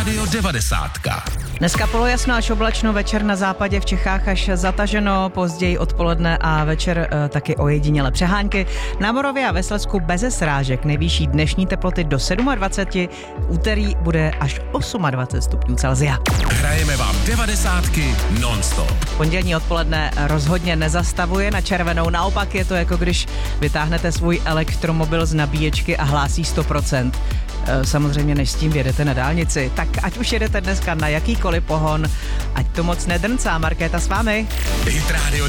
Radio 90. Dneska polojasno až oblačno, večer na západě v Čechách až zataženo, později odpoledne a večer taky ojediněle přehánky. Na Moravě a ve Slezsku beze srážek, nejvyšší dnešní teploty do 27, úterý bude až 28 stupňů Celsia. Hrajeme vám 90 non-stop. Pondělní odpoledne rozhodně nezastavuje na červenou, naopak je to jako když vytáhnete svůj elektromobil z nabíječky a hlásí 100%. Samozřejmě než s tím jedete na dálnici. Tak ať už jedete dneska na jakýkoliv pohon, ať to moc nedrncá. Markéta s vámi. Hit Radio